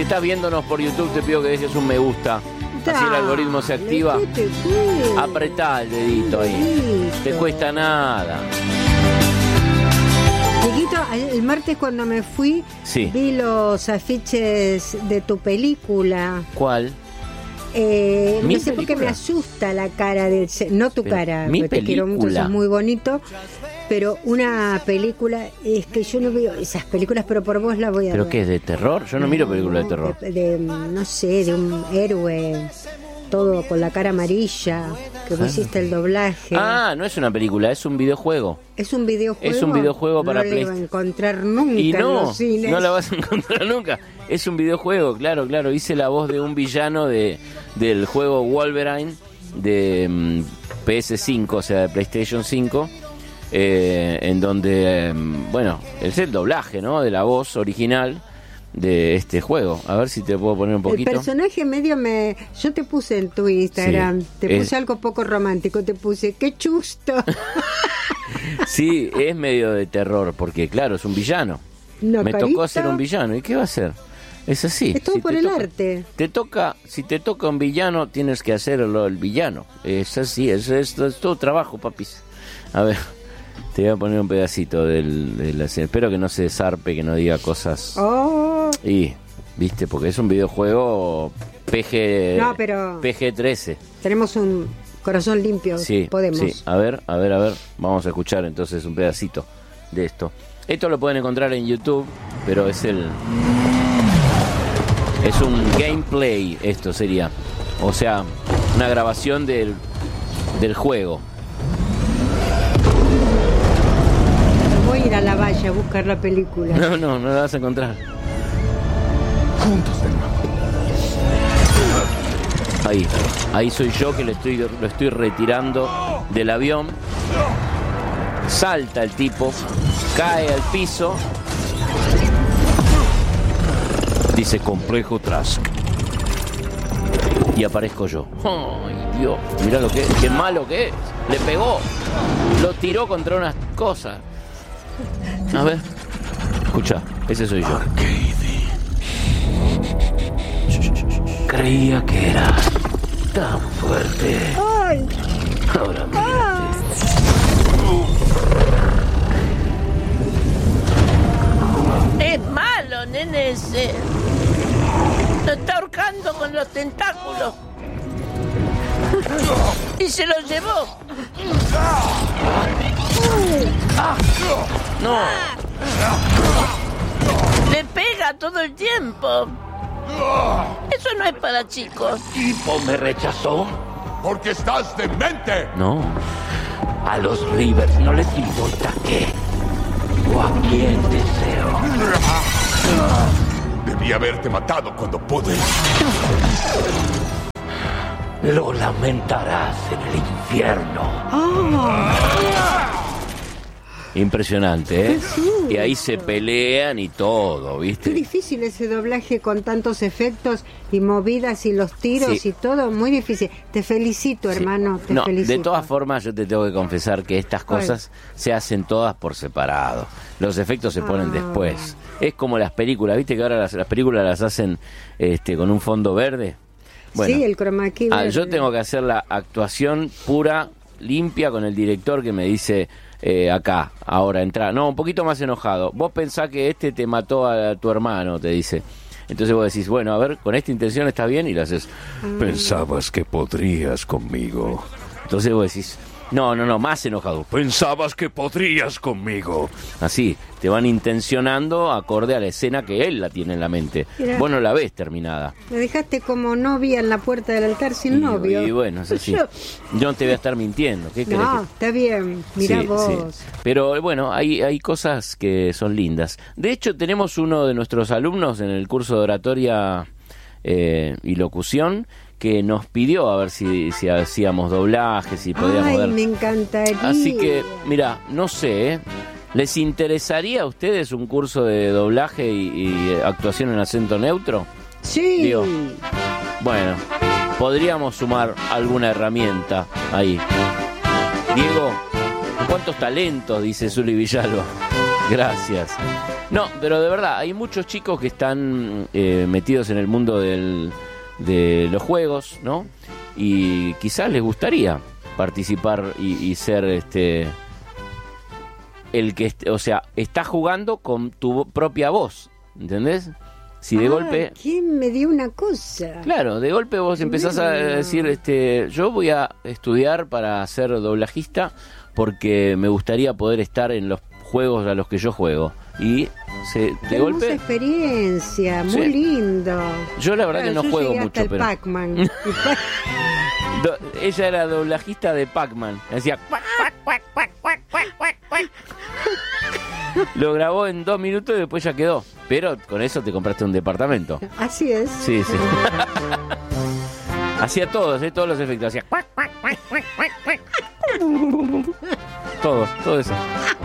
Si estás viéndonos por YouTube, te pido que dejes un me gusta. Así el algoritmo se activa. Apretá el dedito ahí. Te cuesta nada. Chiquito, el martes cuando me fui, vi los afiches de tu película. ¿Cuál? No sé por qué me asusta la cara del... No tu cara, porque te quiero mucho, sos muy bonito. Pero una película, es que yo no veo esas películas, pero por vos la voy a ver. ¿Pero qué es, de terror? Yo no miro películas de terror. No sé, de un héroe, todo con la cara amarilla, que vos hiciste el doblaje. Ah, no es una película, es un videojuego. ¿Es un videojuego? Es un videojuego para PlayStation. No la iba a encontrar nunca y no, en los cines. No la vas a encontrar nunca. Es un videojuego, claro. Hice la voz de un villano del juego Wolverine de PS5, o sea, de PlayStation 5. En donde, es el doblaje, ¿no? De la voz original de este juego. A ver si te puedo poner un poquito. El personaje medio yo te puse en tu Instagram, te puse algo poco romántico, te puse, ¡qué chusto! Sí, es medio de terror, porque claro, es un villano. Me tocó ser un villano, ¿y qué va a hacer? Es así. Es todo por el arte. Si te toca un villano, tienes que hacerlo el villano. Es así, es todo trabajo, papis. A ver, te voy a poner un pedacito de la escena. Espero que no se zarpe, que no diga cosas. Y, viste, porque es un videojuego PG-13. Tenemos un corazón limpio, podemos. Sí, a ver. Vamos a escuchar entonces un pedacito de esto. Esto lo pueden encontrar en YouTube, pero es un gameplay, esto sería. O sea, una grabación del juego. Voy a ir a la valla a buscar la película. No la vas a encontrar. Juntos de nuevo. Ahí soy yo que lo estoy retirando del avión. Salta el tipo, cae al piso. Dice complejo Trask. Y aparezco yo. ¡Ay, Dios! Mirá lo que es, qué malo que es. Le pegó. Lo tiró contra unas cosas. A ver. Escucha, ese soy yo. Creía que era tan fuerte. ¡Ay! Ahora mírate. Es malo, nene ese. Lo está ahorcando con los tentáculos. Y se lo llevó. No. Le pega todo el tiempo. Eso no es para chicos. ¿El tipo me rechazó? Porque estás demente. No. A los Rivers no les importa qué o a quién deseo. Debí haberte matado cuando pude. Lo lamentarás en el infierno. Impresionante, ¿eh? Sí. Y ahí se pelean y todo, ¿viste? Qué difícil ese doblaje con tantos efectos y movidas y los tiros y todo, muy difícil. Te felicito, hermano, te felicito. De todas formas, yo te tengo que confesar que estas cosas se hacen todas por separado. Los efectos se ponen después. Es como las películas, ¿viste? Que ahora las películas las hacen con un fondo verde. Bueno, sí, el chroma key verde. Yo tengo que hacer la actuación pura, limpia, con el director que me dice... acá, ahora entra. No, un poquito más enojado. Vos pensás que te mató a tu hermano, te dice. Entonces vos decís, bueno, a ver, con esta intención está bien, y lo haces. Pensabas que podrías conmigo. Entonces vos decís, no, más enojado. Pensabas que podrías conmigo. Así, te van intencionando acorde a la escena que él la tiene en la mente. Mirá, vos no la ves terminada. Me dejaste como novia en la puerta del altar sin novio. Y bueno, es así. Yo no te voy a estar mintiendo. ¿Qué querés que... está bien, mirá vos. Sí. Pero bueno, hay cosas que son lindas. De hecho, tenemos uno de nuestros alumnos en el curso de oratoria y locución que nos pidió a ver si hacíamos doblajes, si podíamos ver. Me encantaría. Así que, mira, no sé, ¿les interesaría a ustedes un curso de doblaje y actuación en acento neutro? Sí. Digo, bueno, podríamos sumar alguna herramienta ahí. Diego, ¿cuántos talentos? Dice Zuli Villalba. Gracias. No, pero de verdad, hay muchos chicos que están metidos en el mundo de los juegos, ¿no? Y quizás les gustaría participar y ser el que, o sea, está jugando con tu propia voz, ¿entendés? Si de golpe... ¿Quién me dio una cosa? Claro, de golpe vos empezás a decir, yo voy a estudiar para ser doblajista porque me gustaría poder estar en los juegos a los que yo juego. Y de golpe... experiencia, muy lindo. Yo la verdad que no juego mucho, pero... Pac-Man. Ella era doblajista de Pac-Man. Decía... Lo grabó en 2 minutos y después ya quedó. Pero con eso te compraste un departamento. Así es. Sí. Hacía todos los efectos. Hacía... Todo eso.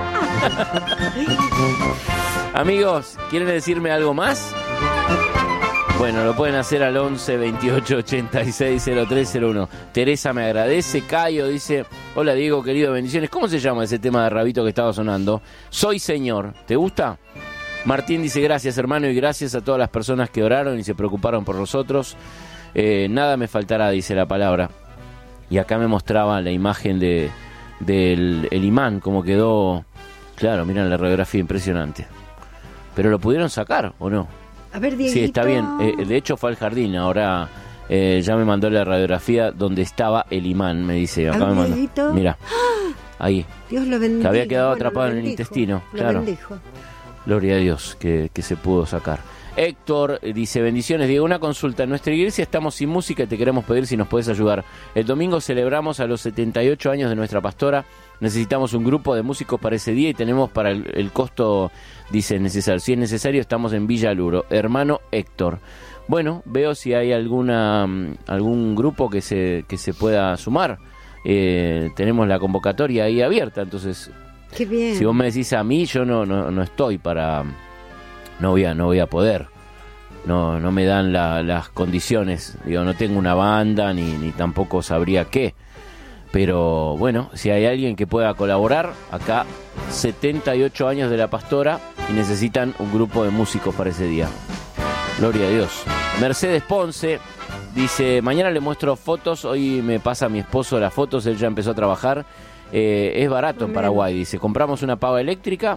Amigos, ¿quieren decirme algo más? Bueno, lo pueden hacer al 11 28 86 0301. Teresa me agradece. Cayo dice: hola Diego, querido, bendiciones. ¿Cómo se llama ese tema de Rabito que estaba sonando? Soy Señor. ¿Te gusta? Martín dice: gracias hermano, y gracias a todas las personas que oraron y se preocuparon por nosotros. Nada me faltará, dice la palabra. Y acá me mostraba la imagen del imán, como quedó. Claro, miren la radiografía, impresionante. Pero lo pudieron sacar, ¿o no? A ver, Dieguito. Sí, está bien. De hecho fue al jardín. Ahora ya me mandó la radiografía donde estaba el imán, me dice. Acá me mandó. Mira, ahí. Dios lo bendiga. Que había quedado atrapado en el intestino. Claro. Bendijo. Gloria a Dios que se pudo sacar. Héctor dice: bendiciones, Diego, una consulta. En nuestra iglesia estamos sin música y te queremos pedir si nos puedes ayudar. El domingo celebramos a los 78 años de nuestra pastora. Necesitamos un grupo de músicos para ese día y tenemos para el costo, dice, necesario. Si es necesario, estamos en Villa Luro. Hermano Héctor. Bueno, veo si hay algún grupo que se pueda sumar. Tenemos la convocatoria ahí abierta, entonces... Qué bien. Si vos me decís a mí, yo no estoy para... No voy a poder. No me dan las condiciones. Digo, no tengo una banda ni tampoco sabría qué. Pero bueno, si hay alguien que pueda colaborar, acá 78 años de la pastora y necesitan un grupo de músicos para ese día. Gloria a Dios. Mercedes Ponce dice: mañana le muestro fotos, hoy me pasa a mi esposo las fotos, él ya empezó a trabajar. Es barato en Paraguay, dice. Compramos una pava eléctrica,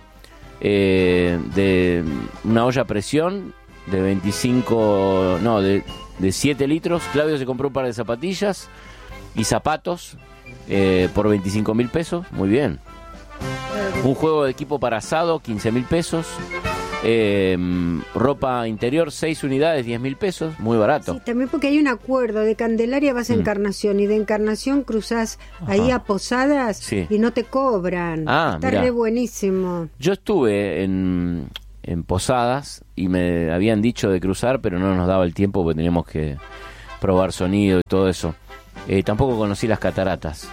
de una olla a presión de 7 litros. Claudio se compró un par de zapatillas y zapatos por 25.000 pesos. Muy bien. Un juego de equipo para asado, 15.000 pesos. Ropa interior, 6 unidades, 10.000 pesos. Muy barato. Sí, también porque hay un acuerdo. De Candelaria vas a Encarnación y de Encarnación cruzás ahí a Posadas y no te cobran. Está re buenísimo. Yo estuve en Posadas y me habían dicho de cruzar, pero no nos daba el tiempo porque teníamos que probar sonido y todo eso. Tampoco conocí las cataratas.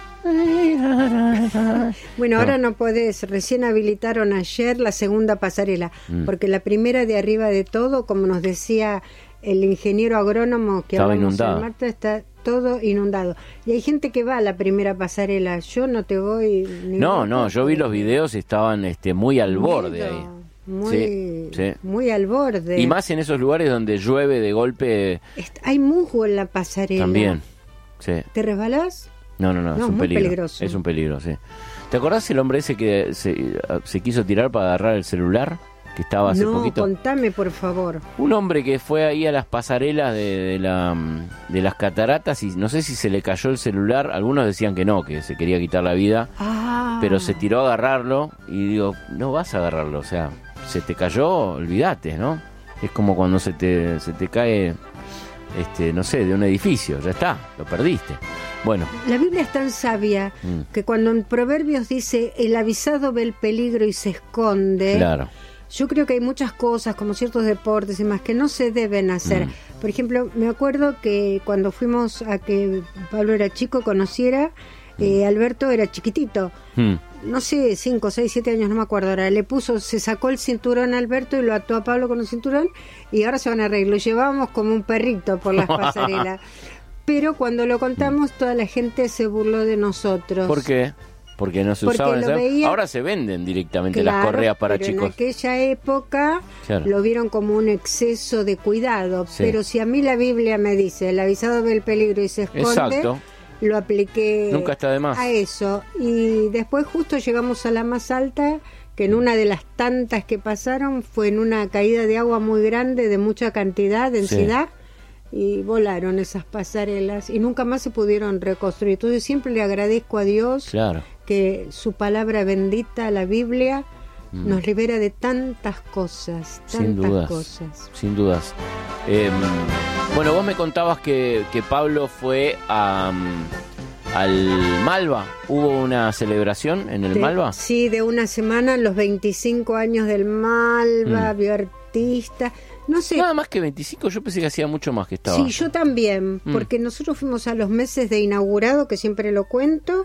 Bueno, ahora no podés. Recién habilitaron ayer la segunda pasarela, porque la primera de arriba de todo, como nos decía el ingeniero agrónomo que hablamos el martes, está todo inundado. Y hay gente que va a la primera pasarela. Yo no te voy. No, yo vi los videos y estaban muy al borde ahí. Muy al borde. Y más en esos lugares donde llueve de golpe. Hay musgo en la pasarela. También, sí. ¿Te resbalás? No, es un peligro. Peligroso. Es un peligro, sí. ¿Te acordás el hombre ese que se quiso tirar para agarrar el celular? Que estaba hace poquito. No, contame, por favor. Un hombre que fue ahí a las pasarelas de las cataratas y no sé si se le cayó el celular. Algunos decían que no, que se quería quitar la vida. Pero se tiró a agarrarlo y digo, no vas a agarrarlo. O sea, se te cayó, olvídate, ¿no? Es como cuando se te cae, no sé, de un edificio. Ya está, lo perdiste. Bueno. La Biblia es tan sabia que cuando en Proverbios dice el avisado ve el peligro y se esconde. Claro. Yo creo que hay muchas cosas, como ciertos deportes y más, que no se deben hacer. Por ejemplo, me acuerdo que cuando fuimos a que Pablo era chico, conociera, Alberto era chiquitito. No sé, 5, 6, 7 años, no me acuerdo ahora. Se sacó el cinturón a Alberto y lo ató a Pablo con el cinturón y ahora se van a reír. Lo llevábamos como un perrito por las pasarelas. Pero cuando lo contamos, toda la gente se burló de nosotros. ¿Por qué? porque no se usaban. Ahora se venden directamente las correas para pero chicos. En aquella época lo vieron como un exceso de cuidado, pero si a mí la Biblia me dice el avisado ve el peligro y se esconde, lo apliqué nunca está de más a eso. Y después justo llegamos a la más alta, que en una de las tantas que pasaron fue en una caída de agua muy grande, de mucha cantidad, densidad, y volaron esas pasarelas y nunca más se pudieron reconstruir. Entonces siempre le agradezco a Dios que su palabra bendita, la Biblia, nos libera de tantas cosas, sin dudas. Bueno, vos me contabas que Pablo fue al Malva. ¿Hubo una celebración en el Malva? Sí, de una semana, los 25 años del Malva, vio artistas. No sé. Nada más que 25, yo pensé que hacía mucho más que estaba. Sí, yo también, porque nosotros fuimos a los meses de inaugurado, que siempre lo cuento,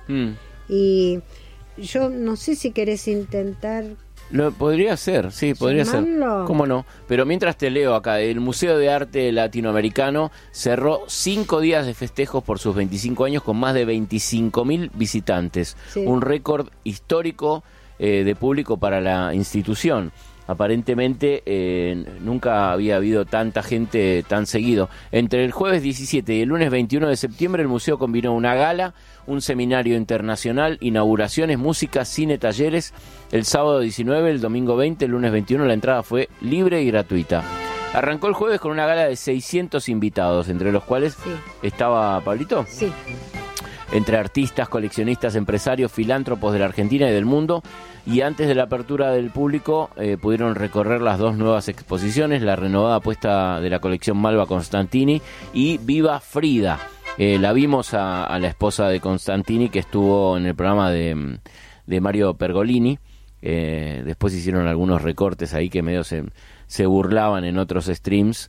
y yo no sé si querés intentar... Podría ser, sí, podría ser. ¿Cómo no? Pero mientras te leo acá, el Museo de Arte Latinoamericano cerró 5 días de festejos por sus 25 años con más de 25.000 visitantes. Sí. Un récord histórico de público para la institución. Aparentemente nunca había habido tanta gente tan seguido. Entre el jueves 17 y el lunes 21 de septiembre el museo combinó una gala, un seminario internacional, inauguraciones, música, cine, talleres. El sábado 19, el domingo 20, el lunes 21 la entrada fue libre y gratuita. Arrancó el jueves con una gala de 600 invitados, entre los cuales estaba Pablito. Sí. Entre artistas, coleccionistas, empresarios, filántropos de la Argentina y del mundo. Y antes de la apertura del público pudieron recorrer las 2 nuevas exposiciones, la renovada apuesta de la colección Malva Constantini y Viva Frida. La vimos a la esposa de Constantini, que estuvo en el programa de Mario Pergolini. Después hicieron algunos recortes ahí que medio se burlaban en otros streams,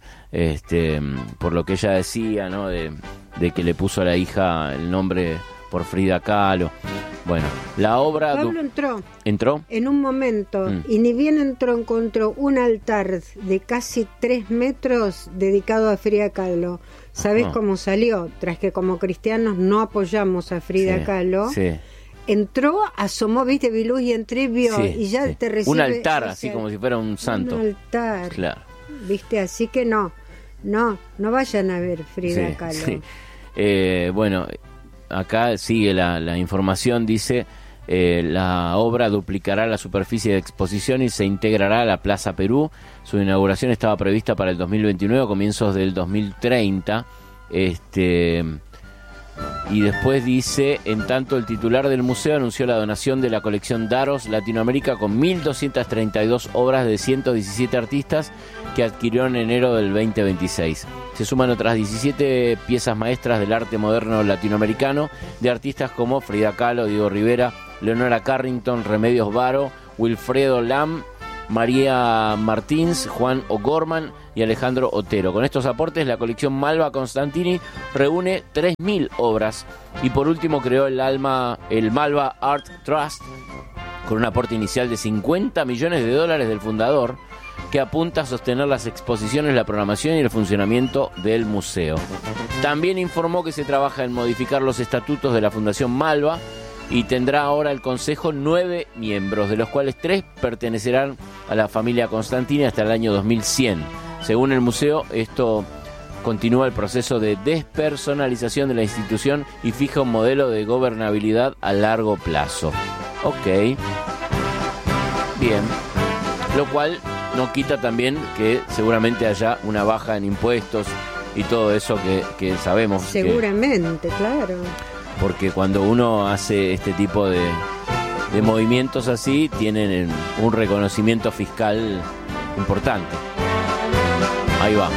por lo que ella decía, ¿no? De que le puso a la hija el nombre por Frida Kahlo. Bueno, la obra... Pablo entró en un momento, y ni bien encontró un altar de casi 3 metros dedicado a Frida Kahlo. ¿Sabés cómo salió? Tras que como cristianos no apoyamos a Frida Kahlo. Sí. Entró, asomó, viste, vi luz y entré, vio, y ya te recibe... Un altar, así como si fuera un santo. Un altar. Claro. Viste, así que no vayan a ver Frida Kahlo. Sí. Bueno, acá sigue la información, dice... la obra duplicará la superficie de exposición y se integrará a la Plaza Perú. Su inauguración estaba prevista para el 2029, comienzos del 2030. Y después dice, en tanto el titular del museo anunció la donación de la colección Daros Latinoamérica con 1.232 obras de 117 artistas que adquirió en enero del 2026. Se suman otras 17 piezas maestras del arte moderno latinoamericano de artistas como Frida Kahlo, Diego Rivera, Leonora Carrington, Remedios Varo, Wilfredo Lam, María Martins, Juan O'Gorman y Alejandro Otero. Con estos aportes, la colección Malva Constantini reúne 3.000 obras. Y por último creó el Malva Art Trust, con un aporte inicial de $50 millones del fundador, que apunta a sostener las exposiciones, la programación y el funcionamiento del museo. También informó que se trabaja en modificar los estatutos de la Fundación Malva, y tendrá ahora el Consejo 9 miembros, de los cuales 3 pertenecerán a la familia Constantini hasta el año 2100. Según el museo, esto continúa el proceso de despersonalización de la institución y fija un modelo de gobernabilidad a largo plazo. Ok. Bien. Lo cual no quita también que seguramente haya una baja en impuestos y todo eso que sabemos. Seguramente, claro. Porque cuando uno hace este tipo de movimientos así, tienen un reconocimiento fiscal importante. Ahí va.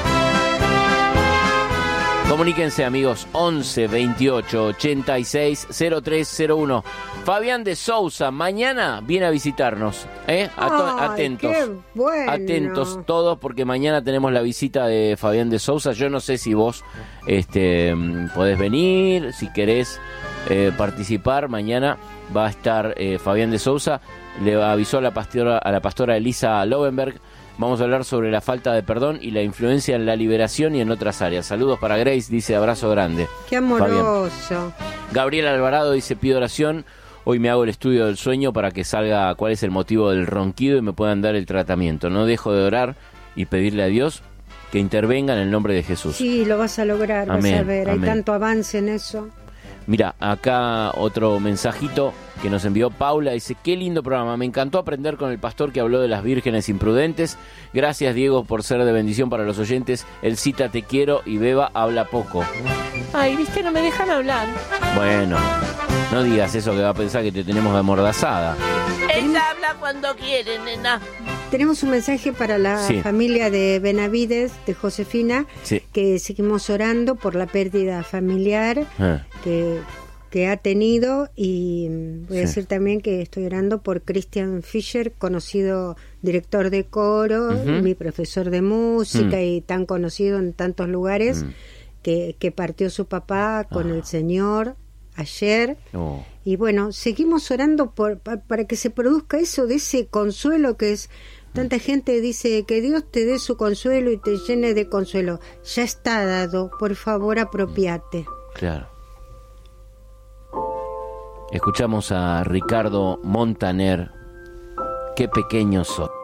Comuníquense, amigos, 11 28 86 0301. Fabián de Sousa mañana viene a visitarnos. Atentos. Qué bueno. Atentos todos, porque mañana tenemos la visita de Fabián de Sousa. Yo no sé si vos podés venir, si querés participar. Mañana va a estar Fabián de Sousa. Le avisó a la pastora Elisa Lovenberg. Vamos a hablar sobre la falta de perdón y la influencia en la liberación y en otras áreas. Saludos para Grace, dice, abrazo grande. Qué amoroso. Fabián. Gabriel Alvarado dice, pido oración. Hoy me hago el estudio del sueño para que salga cuál es el motivo del ronquido y me puedan dar el tratamiento. No dejo de orar y pedirle a Dios que intervenga en el nombre de Jesús. Sí, lo vas a lograr, amén, vas a ver. amén. Hay tanto avance en eso. Mira, acá otro mensajito que nos envió Paula, dice: qué lindo programa, me encantó aprender con el pastor que habló de las vírgenes imprudentes. Gracias, Diego, por ser de bendición para los oyentes. Él cita te quiero y Beba habla poco. Ay, viste, no me dejan hablar. Bueno, no digas eso que va a pensar que te tenemos amordazada. Ella habla cuando quiere, nena. Tenemos un mensaje para la familia de Benavides, de Josefina, que seguimos orando por la pérdida familiar que ha tenido, y voy a decir también que estoy orando por Christian Fischer, conocido director de coro, mi profesor de música y tan conocido en tantos lugares, que partió su papá con el Señor ayer. Y bueno, seguimos orando para que se produzca eso, de ese consuelo que es... Tanta gente dice que Dios te dé su consuelo y te llene de consuelo. Ya está dado, por favor, apropiate. Claro. Escuchamos a Ricardo Montaner. Qué pequeño sos.